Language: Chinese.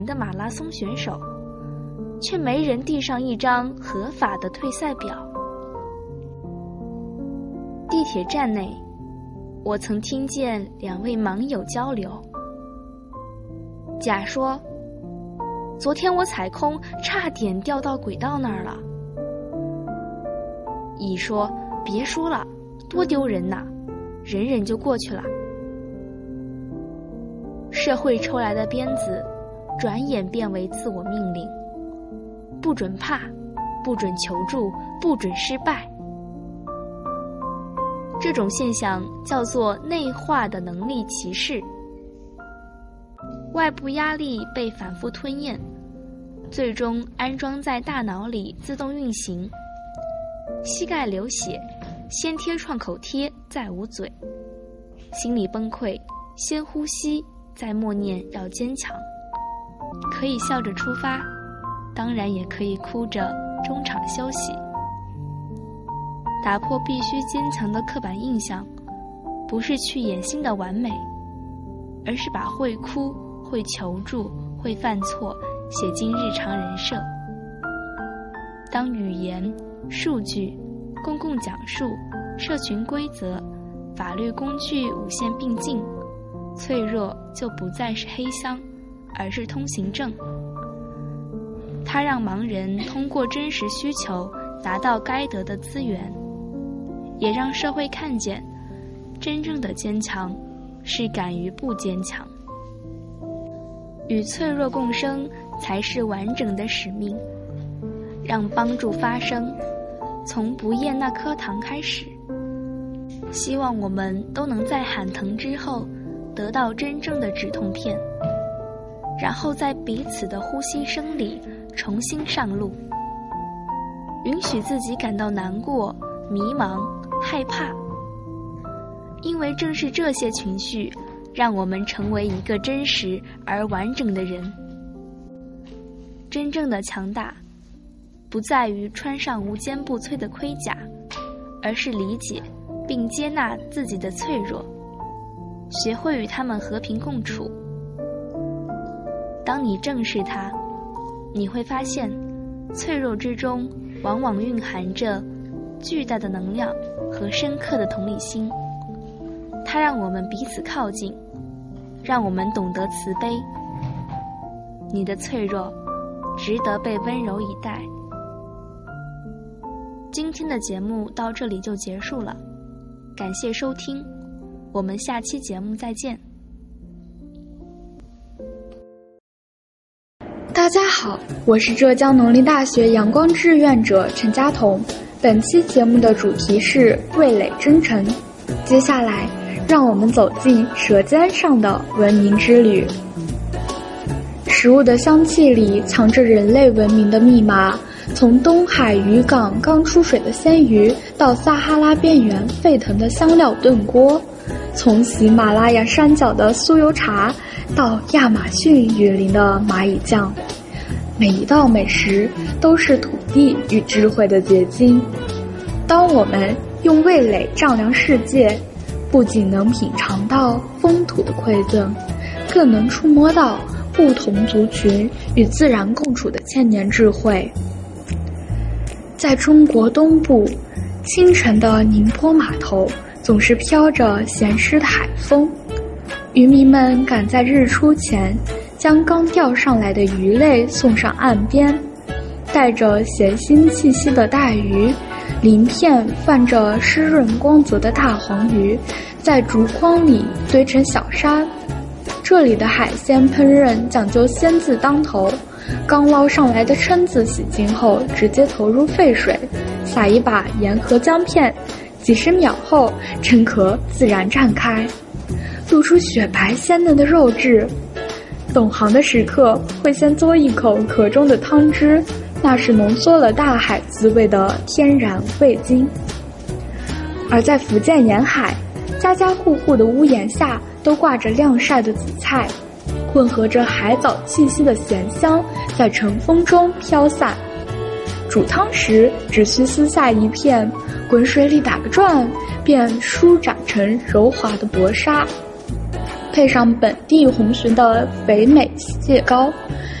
的马拉松选手，却没人递上一张合法的退赛表。地铁站内，我曾听见2位盲友交流。甲说：“昨天我踩空，差点掉到轨道那儿了。”乙说：“别说了，多丢人呐，忍忍就过去了。”社会抽来的鞭子，转眼变为自我命令：不准怕，不准求助，不准失败。这种现象叫做内化的能力歧视。外部压力被反复吞咽，最终安装在大脑里自动运行。膝盖流血，先贴创口贴，再捂嘴；心理崩溃，先呼吸，再默念要坚强。可以笑着出发，当然也可以哭着中场休息。打破必须坚强的刻板印象，不是去演新的完美，而是把会哭、会求助、会犯错写进日常人设。当语言、数据、公共讲述、社群规则、法律工具无限并进，脆弱就不再是黑箱，而是通行证。它让盲人通过真实需求达到该得的资源，也让社会看见，真正的坚强是敢于不坚强。与脆弱共生才是完整的使命，让帮助发生，从不厌那颗糖开始。希望我们都能在喊疼之后得到真正的止痛片，然后在彼此的呼吸声里重新上路，允许自己感到难过、迷茫、害怕，因为正是这些情绪让我们成为一个真实而完整的人。真正的强大不在于穿上无坚不摧的盔甲，而是理解并接纳自己的脆弱，学会与他们和平共处。当你正视它，你会发现脆弱之中往往蕴含着巨大的能量和深刻的同理心。它让我们彼此靠近，让我们懂得慈悲。你的脆弱值得被温柔以待。今天的节目到这里就结束了，感谢收听，我们下期节目再见。 大家好，我是浙江农林大学阳光志愿者陈佳彤。本期节目的主题是味蕾真诚。接下来，让我们走进舌尖上的文明之旅。食物的香气里藏着人类文明的密码，从东海渔港刚出水的鲜鱼，到撒哈拉边缘沸腾的香料炖锅，从喜马拉雅山脚的酥油茶，到亚马逊雨林的蚂蚁酱，每一道美食都是土地与智慧的结晶。当我们用味蕾丈量世界，不仅能品尝到风土的馈赠，更能触摸到不同族群与自然共处的千年智慧。在中国东部，清晨的宁波码头总是飘着咸湿的海风，渔民们赶在日出前将刚钓上来的鱼类送上岸边，带着咸腥气息的带鱼，鳞片泛着湿润光泽的大黄鱼，在竹筐里堆成小山。这里的海鲜烹饪讲究鲜字当头，刚捞上来的蛏子洗净后直接投入沸水，撒一把盐和姜片，几十秒后蛏壳自然绽开，露出雪白鲜嫩的肉质。懂行的食客会先嘬一口壳中的汤汁，那是浓缩了大海滋味的天然味精。而在福建沿海，家家户户的屋檐下都挂着晾晒的紫菜，混合着海藻气息的咸香在晨风中飘散。煮汤时只需撕下一片，滚水里打个转，便舒展成柔滑的薄纱。 配上本地红鲟的肥美蟹膏，